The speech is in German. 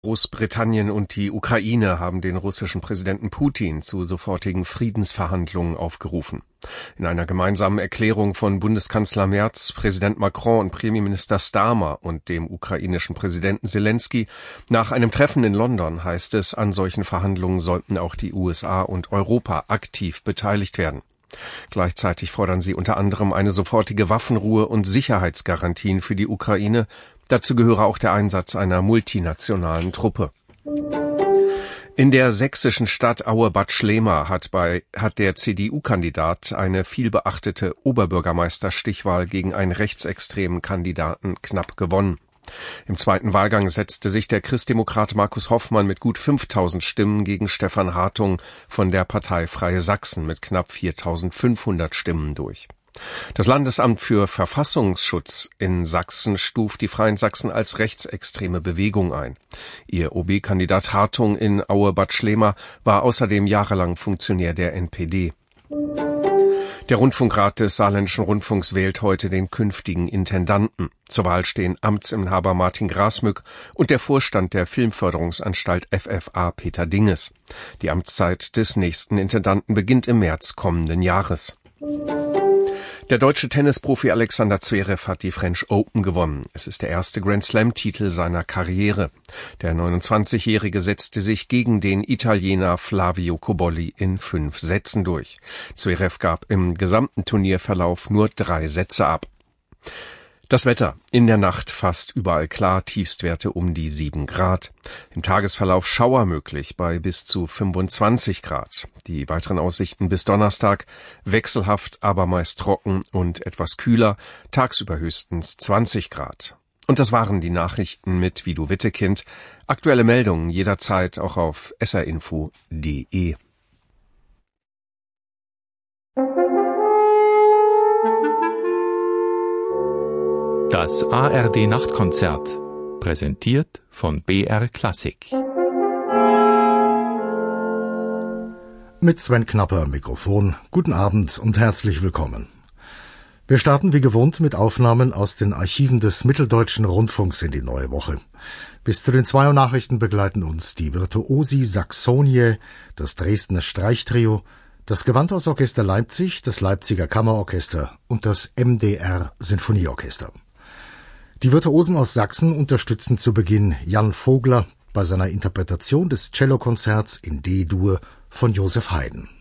Großbritannien und die Ukraine haben den russischen Präsidenten Putin zu sofortigen Friedensverhandlungen aufgerufen. In einer gemeinsamen Erklärung von Bundeskanzler Merz, Präsident Macron und Premierminister Starmer und dem ukrainischen Präsidenten Selenskyj nach einem Treffen in London heißt es, an solchen Verhandlungen sollten auch die USA und Europa aktiv beteiligt werden. Gleichzeitig fordern sie unter anderem eine sofortige Waffenruhe und Sicherheitsgarantien für die Ukraine. Dazu gehöre auch der Einsatz einer multinationalen Truppe. In der sächsischen Stadt Aue-Bad Schlema hat der CDU-Kandidat eine vielbeachtete Oberbürgermeisterstichwahl gegen einen rechtsextremen Kandidaten knapp gewonnen. Im zweiten Wahlgang setzte sich der Christdemokrat Markus Hoffmann mit gut 5.000 Stimmen gegen Stefan Hartung von der Partei Freie Sachsen mit knapp 4.500 Stimmen durch. Das Landesamt für Verfassungsschutz in Sachsen stuft die Freien Sachsen als rechtsextreme Bewegung ein. Ihr OB-Kandidat Hartung in Aue-Bad Schlema war außerdem jahrelang Funktionär der NPD. Der Rundfunkrat des Saarländischen Rundfunks wählt heute den künftigen Intendanten. Zur Wahl stehen Amtsinhaber Martin Grasmück und der Vorstand der Filmförderungsanstalt FFA Peter Dinges. Die Amtszeit des nächsten Intendanten beginnt im März kommenden Jahres. Der deutsche Tennisprofi Alexander Zverev hat die French Open gewonnen. Es ist der erste Grand-Slam-Titel seiner Karriere. Der 29-Jährige setzte sich gegen den Italiener Flavio Cobolli in 5 Sätzen durch. Zverev gab im gesamten Turnierverlauf nur 3 Sätze ab. Das Wetter. In der Nacht fast überall klar, Tiefstwerte um die 7 Grad. Im Tagesverlauf Schauer möglich bei bis zu 25 Grad. Die weiteren Aussichten bis Donnerstag wechselhaft, aber meist trocken und etwas kühler, tagsüber höchstens 20 Grad. Und das waren die Nachrichten mit Vido Wittekind. Aktuelle Meldungen jederzeit auch auf srinfo.de. Das ARD-Nachtkonzert, präsentiert von BR Klassik. Mit Sven Knapper am Mikrofon. Guten Abend und herzlich willkommen. Wir starten wie gewohnt mit Aufnahmen aus den Archiven des Mitteldeutschen Rundfunks in die neue Woche. Bis zu den 2 Uhr Nachrichten begleiten uns die Virtuosi Saxonie, das Dresdner Streichtrio, das Gewandhausorchester Leipzig, das Leipziger Kammerorchester und das MDR Sinfonieorchester. Die Virtuosen aus Sachsen unterstützen zu Beginn Jan Vogler bei seiner Interpretation des Cellokonzerts in D-Dur von Joseph Haydn.